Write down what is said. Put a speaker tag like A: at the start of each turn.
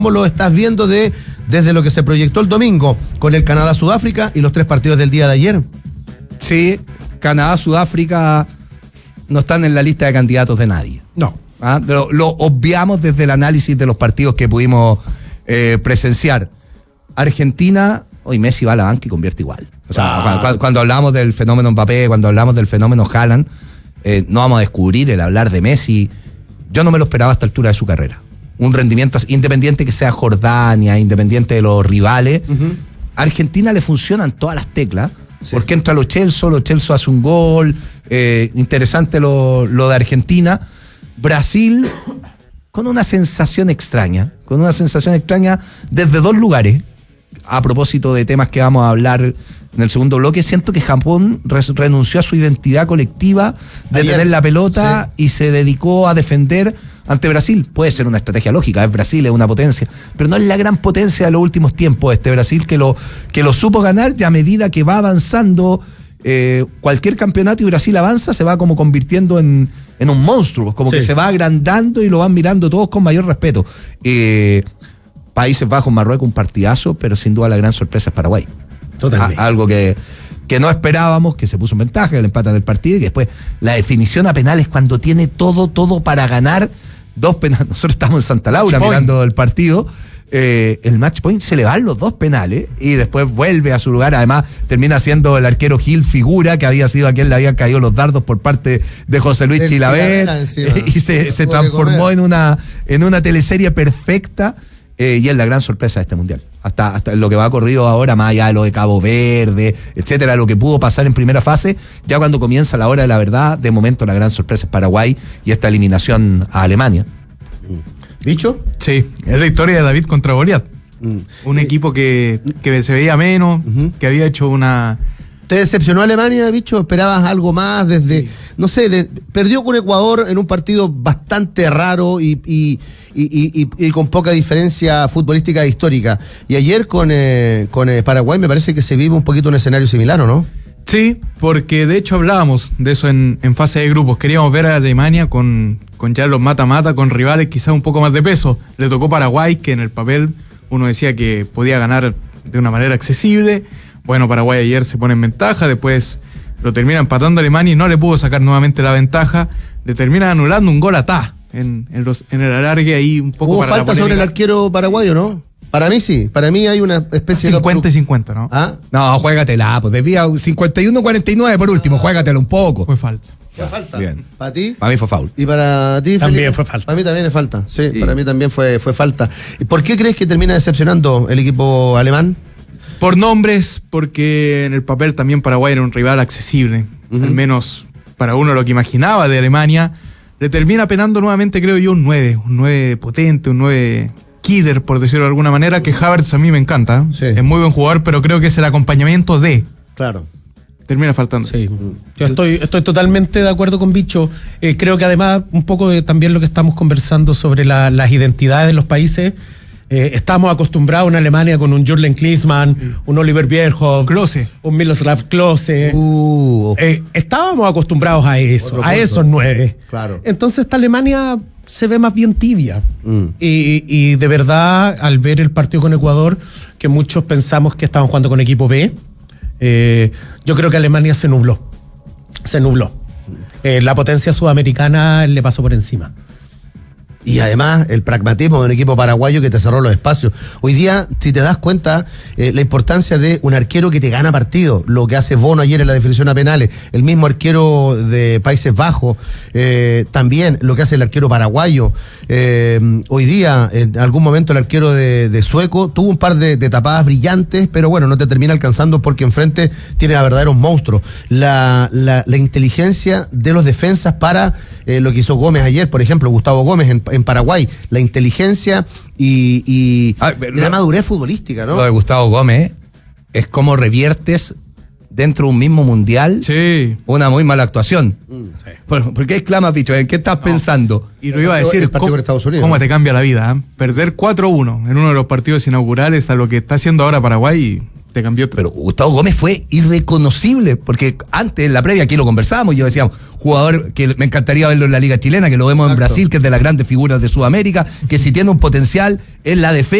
A: ¿Cómo lo estás viendo desde lo que se proyectó el domingo con el Canadá-Sudáfrica y los 3 partidos del día de ayer?
B: Sí, Canadá-Sudáfrica no están en la lista de candidatos de nadie.
A: No.
B: Lo obviamos desde el análisis de los partidos que pudimos presenciar. Argentina, hoy Messi va a la banca y convierte igual. O sea, cuando hablamos del fenómeno Mbappé, cuando hablamos del fenómeno Haaland, no vamos a descubrir el hablar de Messi. Yo no me lo esperaba a esta altura de su carrera. Un rendimiento independiente que sea Jordania, independiente de los rivales. A Argentina le funcionan todas las teclas, porque entra Lo Celso hace un gol. Interesante lo de Argentina. Brasil con una sensación extraña desde 2 lugares. A propósito de temas que vamos a hablar en el segundo bloque, siento que Japón renunció a su identidad colectiva de tener la pelota y se dedicó a defender ante Brasil. Puede ser una estrategia lógica, es Brasil, es una potencia, pero no es la gran potencia de los últimos tiempos este Brasil que lo supo ganar, y a medida que va avanzando cualquier campeonato y Brasil avanza, se va como convirtiendo en un monstruo, como que se va agrandando y lo van mirando todos con mayor respeto. Países Bajos, Marruecos, un partidazo, pero sin duda la gran sorpresa es Paraguay. Totalmente. Algo que no esperábamos, que se puso en ventaja, que le empatan el partido, y que después la definición a penales cuando tiene todo para ganar. 2 penales. Nosotros estamos en Santa Laura mirando el partido. El match point se le van los 2 penales y después vuelve a su lugar. Además, termina siendo el arquero Gil figura, que había sido a quien le habían caído los dardos por parte de José Luis Chilaver, y se transformó en una teleserie perfecta. Y es la gran sorpresa de este mundial. Hasta lo que va corrido ahora, más allá de lo de Cabo Verde, etcétera, lo que pudo pasar en primera fase, ya cuando comienza la hora de la verdad, de momento la gran sorpresa es Paraguay y esta eliminación a Alemania.
A: ¿Bicho?
C: Sí, es la historia de David contra Goliat. Un equipo que se veía menos, que había hecho una...
A: ¿Te decepcionó Alemania, Bicho? ¿Esperabas algo más desde, no sé, perdió con Ecuador en un partido bastante raro y con poca diferencia futbolística e histórica? Y ayer con Paraguay me parece que se vive un poquito un escenario similar, ¿o no?
C: Sí, porque de hecho hablábamos de eso en fase de grupos. Queríamos ver a Alemania con ya los mata-mata, con rivales quizás un poco más de peso. Le tocó Paraguay, que en el papel uno decía que podía ganar de una manera accesible. Bueno, Paraguay ayer se pone en ventaja, después lo termina empatando a Alemania y no le pudo sacar nuevamente la ventaja. Le termina anulando un gol a Ta en el alargue ahí un poco.
A: ¿Hubo falta sobre el arquero paraguayo, no? Para mí sí, para mí hay una especie
C: 50 y 50, ¿no?
A: ¿Ah?
B: No, juégatela, pues desvía 51-49 por último, juégatela un poco.
C: Fue falta.
A: ¿Fue falta?
B: Bien.
A: ¿Para ti?
B: Para mí fue foul.
A: ¿Y para ti,
D: También
A: Felipe?
D: fue falta.
A: Para mí también es falta, sí, para mí también fue falta. ¿Por qué crees que termina decepcionando el equipo alemán?
C: Por nombres, porque en el papel también Paraguay era un rival accesible, al menos para uno lo que imaginaba de Alemania. Le termina penando nuevamente, creo yo, un 9 potente, un 9 killer, por decirlo de alguna manera, que Havertz a mí me encanta,
A: sí.
C: Es muy buen jugador, pero creo que es el acompañamiento de...
A: Claro.
C: Termina faltando.
D: Sí, yo estoy totalmente de acuerdo con Bicho. Creo que además un poco de también lo que estamos conversando sobre las identidades de los países. Estamos acostumbrados en Alemania con un Jürgen Klinsmann, un Oliver Bierhoff,
C: Klose,
D: un Miroslav Klose. Estábamos acostumbrados a eso, a esos 9.
A: Claro.
D: Entonces esta Alemania se ve más bien tibia. Y de verdad, al ver el partido con Ecuador, que muchos pensamos que estaban jugando con equipo B, yo creo que Alemania se nubló. La potencia sudamericana le pasó por encima.
A: Y además el pragmatismo de un equipo paraguayo que te cerró los espacios. Hoy día, si te das cuenta, la importancia de un arquero que te gana partido, lo que hace Bono ayer en la definición a penales, el mismo arquero de Países Bajos, también lo que hace el arquero paraguayo. Hoy día, en algún momento el arquero de Sueco tuvo un par de tapadas brillantes, pero bueno, no te termina alcanzando porque enfrente tiene a verdaderos monstruos. La inteligencia de los defensas para lo que hizo Gómez ayer, por ejemplo, Gustavo Gómez en Paraguay, la inteligencia y la madurez futbolística, ¿no?
B: Lo de Gustavo Gómez es como reviertes dentro de un mismo mundial una muy mala actuación. ¿Por qué exclamas, Picho? ¿En qué estás pensando?
C: Y lo iba a decir, ¿cómo te cambia la vida? Perder 4-1 en uno de los partidos inaugurales a lo que está haciendo ahora Paraguay, te cambió.
B: Pero Gustavo Gómez fue irreconocible, porque antes, en la previa, aquí lo conversábamos, yo decía, jugador que me encantaría verlo en la Liga Chilena, que lo vemos en Brasil, que es de las grandes figuras de Sudamérica, que si tiene un potencial en la defensa,